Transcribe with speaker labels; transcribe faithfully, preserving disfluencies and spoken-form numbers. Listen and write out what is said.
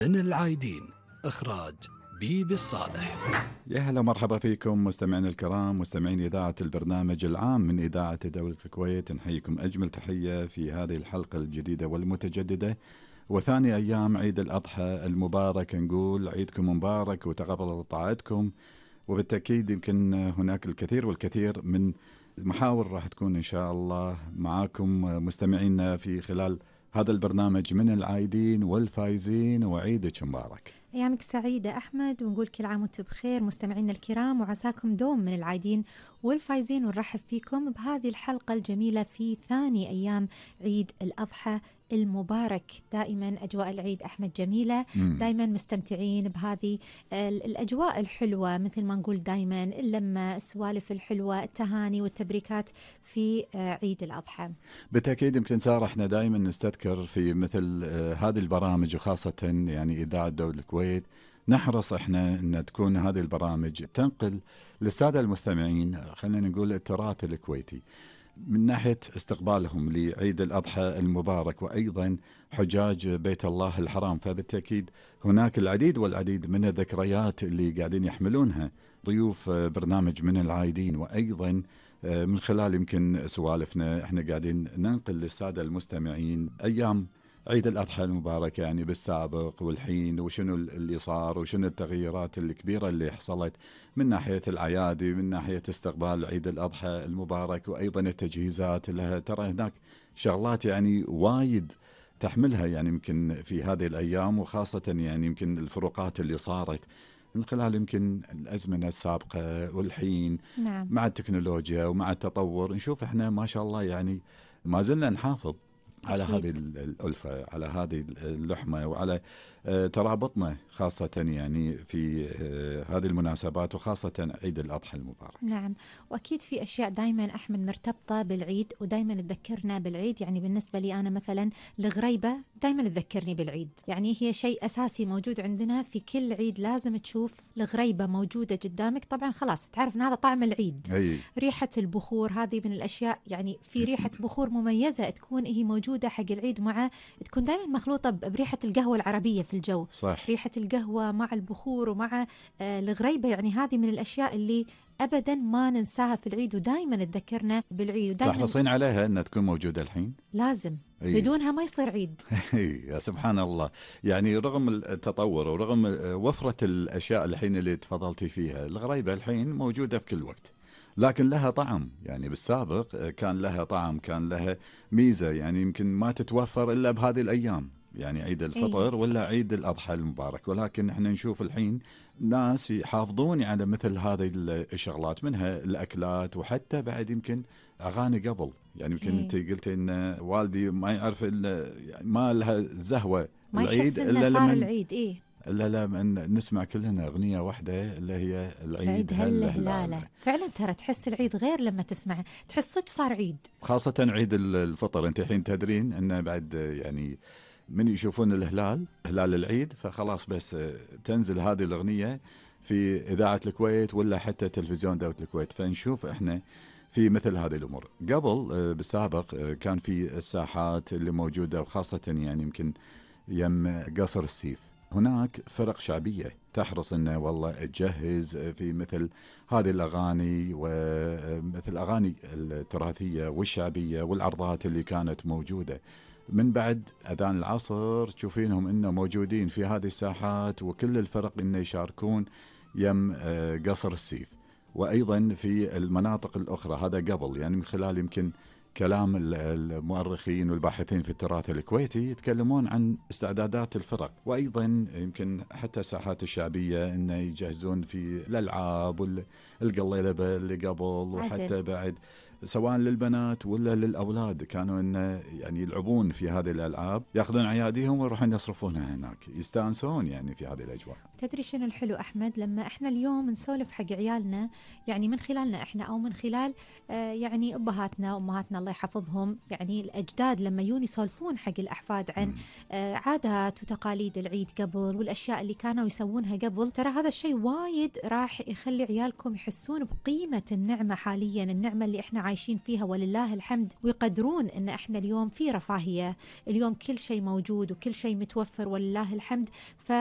Speaker 1: من العايدين. إخراج بيبي الصالح.
Speaker 2: يا هلا مرحبا فيكم مستمعين الكرام، مستمعين إذاعة البرنامج العام من إذاعة دولة الكويت. نحييكم أجمل تحية في هذه الحلقة الجديدة والمتجددة، وثاني أيام عيد الأضحى المبارك. نقول عيدكم مبارك وتقبل طاعتكم، وبالتأكيد يمكن هناك الكثير والكثير من المحاور راح تكون إن شاء الله معاكم مستمعينا في خلال هذا البرنامج من العايدين والفايزين، وعيدك مبارك.
Speaker 3: أيامك سعيدة أحمد، ونقول كل عام وانتم بخير مستمعينا الكرام، وعساكم دوم من العايدين والفايزين، ونرحب فيكم بهذه الحلقة الجميلة في ثاني أيام عيد الأضحى المبارك. دائما أجواء العيد أحمد جميلة، دائما مستمتعين بهذه الأجواء الحلوة، مثل ما نقول دائما اللمة، السوالف الحلوة، التهاني والتبريكات في عيد الأضحى.
Speaker 2: بالتأكيد يمكن سارة احنا دائما نستذكر في مثل هذه البرامج، وخاصة يعني إذاعة دولة الكويت نحرص احنا ان تكون هذه البرامج تنقل للسادة المستمعين، خلينا نقول التراث الكويتي من ناحية استقبالهم لعيد الأضحى المبارك، وأيضا حجاج بيت الله الحرام. فبالتأكيد هناك العديد والعديد من الذكريات اللي قاعدين يحملونها ضيوف برنامج من العايدين، وأيضا من خلال يمكن سوالفنا احنا قاعدين ننقل للسادة المستمعين أيام عيد الأضحى المبارك، يعني بالسابق والحين، وشنو اللي صار وشنو التغييرات الكبيرة اللي حصلت من ناحية الأعيادي، من ناحية استقبال عيد الأضحى المبارك، وأيضا التجهيزات لها. ترى هناك شغلات يعني وايد تحملها يعني يمكن في هذه الأيام، وخاصة يعني يمكن الفروقات اللي صارت من خلال يمكن الأزمنة السابقة والحين.
Speaker 3: نعم.
Speaker 2: مع التكنولوجيا ومع التطور نشوف احنا ما شاء الله يعني ما زلنا نحافظ على هذه الألفة، على هذه اللحمة، وعلى ترابطنا خاصة يعني في هذه المناسبات، وخاصة عيد الأضحى المبارك.
Speaker 3: نعم، وأكيد في أشياء دايما أحمد مرتبطة بالعيد ودايما تذكرنا بالعيد. يعني بالنسبة لي أنا مثلا الغريبة دايما تذكرني بالعيد، يعني هي شيء أساسي موجود عندنا في كل عيد، لازم تشوف الغريبة موجودة قدامك. طبعا خلاص تعرف أن هذا طعم العيد.
Speaker 2: أي.
Speaker 3: ريحة البخور هذه من الأشياء، يعني في ريحة بخور مميزة تكون هي موجودة حق العيد، مع تكون دائما مخلوطة بريحة القهوة العربية في الجو.
Speaker 2: صح.
Speaker 3: ريحة القهوة مع البخور ومع آه الغريبة، يعني هذه من الأشياء اللي أبدا ما ننساها في العيد، ودائما تذكرنا بالعيد.
Speaker 2: تحرصين عليها أنها تكون موجودة الحين؟
Speaker 3: لازم.
Speaker 2: أي.
Speaker 3: بدونها ما يصير عيد.
Speaker 2: يا سبحان الله، يعني رغم التطور ورغم وفرة الأشياء الحين اللي تفضلتي فيها، الغريبة الحين موجودة في كل وقت، لكن لها طعم. يعني بالسابق كان لها طعم، كان لها ميزة، يعني يمكن ما تتوفر إلا بهذه الأيام، يعني عيد الفطر ولا عيد الأضحى المبارك. ولكن احنا نشوف الحين ناس يحافظون على مثل هذه الشغلات، منها الأكلات، وحتى بعد يمكن أغاني قبل. يعني يمكن أنت قلتي إن والدي ما يعرف إلا ما لها زهوة
Speaker 3: ما
Speaker 2: العيد
Speaker 3: إلا لمن العيد. إيه
Speaker 2: إلا لما نسمع كلنا أغنية واحدة اللي هي العيد
Speaker 3: هل هلالة. فعلا ترى تحس العيد غير لما تسمع، تحس صار عيد.
Speaker 2: خاصة عيد الفطر، أنت الحين تدرين أنه بعد يعني من يشوفون الهلال، هلال العيد، فخلاص بس تنزل هذه الأغنية في إذاعة الكويت ولا حتى تلفزيون دولة الكويت، فنشوف إحنا في مثل هذه الأمور. قبل بالسابق كان في الساحات اللي موجودة، وخاصة يعني يمكن يم قصر السيف، هناك فرق شعبية تحرص أنه والله تجهز في مثل هذه الأغاني، ومثل أغاني التراثية والشعبية والعرضات اللي كانت موجودة. من بعد أذان العصر تشوفينهم إنه موجودين في هذه الساحات، وكل الفرق إنه يشاركون يم قصر السيف، وأيضا في المناطق الأخرى. هذا قبل، يعني من خلال يمكن كلام المؤرخين والباحثين في التراث الكويتي يتكلمون عن استعدادات الفرق، وأيضا يمكن حتى الساحات الشعبية إنه يجهزون في الألعاب والقليلبة اللي قبل، وحتى بعد سواء للبنات ولا للأولاد كانوا إنه يعني يلعبون في هذه الألعاب، يأخذون عياديهم ويروحون يصرفونها هناك، يستانسون يعني في هذه الأجواء.
Speaker 3: تدري شنو الحلو أحمد؟ لما إحنا اليوم نسولف حق عيالنا، يعني من خلالنا إحنا أو من خلال آه يعني أبهاتنا وأمهاتنا الله يحفظهم، يعني الأجداد لما يون يسولفون حق الأحفاد عن آه عادات وتقاليد العيد قبل والأشياء اللي كانوا يسوونها قبل، ترى هذا الشيء وايد راح يخلي عيالكم يحسون بقيمة النعمة حاليا، النعمة اللي إحنا عايشين فيها ولله الحمد، ويقدرون أن إحنا اليوم في رفاهية، اليوم كل شيء موجود وكل شيء متوفر ولله الحمد. ف